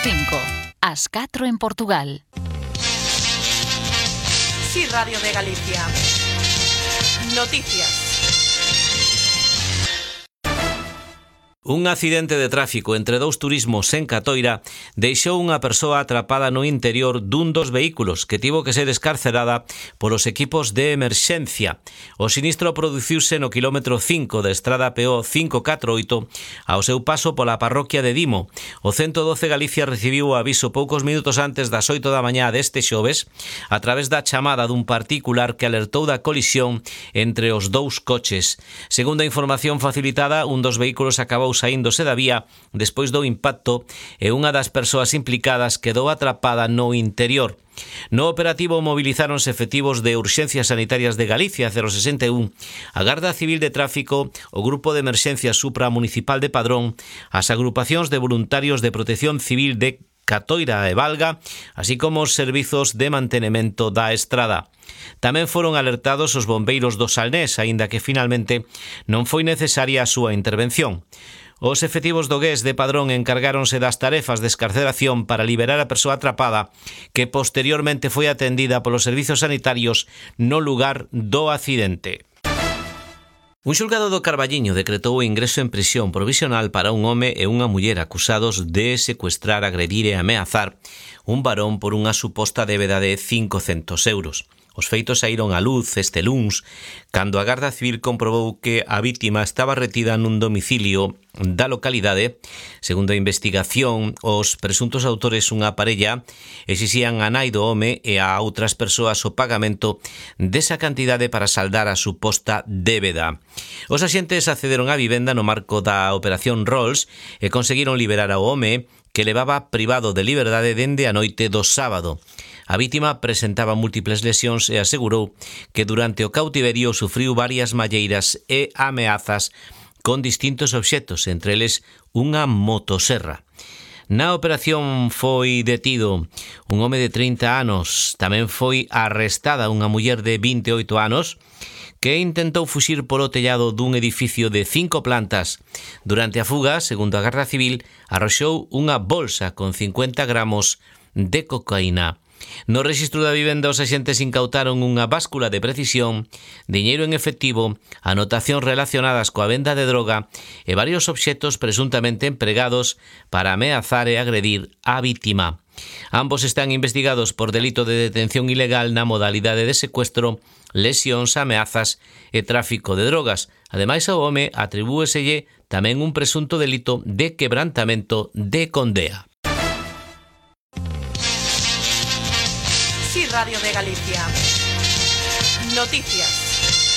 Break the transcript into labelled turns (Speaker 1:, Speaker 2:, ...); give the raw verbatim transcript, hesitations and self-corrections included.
Speaker 1: cinco, ás catro en Portugal.
Speaker 2: Sí, Radio de Galicia. Noticias.
Speaker 3: Un accidente de tráfico entre dous turismos en Catoira deixou unha persoa atrapada no interior dun dos vehículos que tivo que ser escarcerada polos equipos de emerxencia. O sinistro produciuse no quilómetro cinco da estrada P O cinco catro oito ao seu paso pola parroquia de Dimo. O ciento doce Galicia recibiu o aviso poucos minutos antes das oito da mañá deste xoves a través da chamada dun particular que alertou da colisión entre os dous coches. Segundo a información facilitada, un dos vehículos acabou saíndose da vía despois do impacto e unha das persoas implicadas quedou atrapada no interior. No operativo movilizáronse efectivos de Urxencias Sanitarias de Galicia cero sesenta e un, a Garda Civil de Tráfico, o Grupo de Emerxencia Supramunicipal de Padrón, as agrupacións de voluntarios de Protección Civil de Catoira e Valga, así como os servizos de mantenimento da estrada. Tamén foron alertados os bombeiros do Salnés, aínda que finalmente non foi necesaria a súa intervención. Os efectivos do G E S de Padrón encargáronse das tarefas de escarceración para liberar a persoa atrapada, que posteriormente foi atendida polos servizos sanitarios no lugar do accidente. Un xulgado do Carballiño decretou o ingreso en prisión provisional para un home e unha muller acusados de secuestrar, agredir e ameazar un varón por unha suposta débeda de cincocentos euros. Os feitos saíron á luz este luns, cando a Garda Civil comprobou que a vítima estaba retida nun domicilio da localidade. Segundo a investigación, os presuntos autores, unha parella, exixían a nai do home e a outras persoas o pagamento desa cantidade para saldar a suposta débeda. Os axentes accederon á vivenda no marco da Operación Rolls e conseguiron liberar ao home, que levaba privado de liberdade dende a noite do sábado. A vítima presentaba múltiples lesións e asegurou que durante o cautiverio sufriu varias malleiras e ameazas con distintos obxectos, entre eles unha motoserra. Na operación foi detido un home de trinta anos, tamén foi arrestada unha muller de vinte e oito anos, que intentou fuxir polo tellado dun edificio de cinco plantas. Durante a fuga, segundo a Garda Civil, arroxou unha bolsa con cincuenta gramos de cocaína. No rexistro da vivenda, os axentes incautaron unha báscula de precisión, diñeiro en efectivo, anotacións relacionadas coa venda de droga e varios obxectos presuntamente empregados para ameazar e agredir á vítima. Ambos están investigados por delito de detención ilegal na modalidade de secuestro, lesións, ameazas e tráfico de drogas. Ademais, ao home atribúeselle tamén un presunto delito de quebrantamento de condea.
Speaker 2: Sí, Radio de Galicia. Noticias.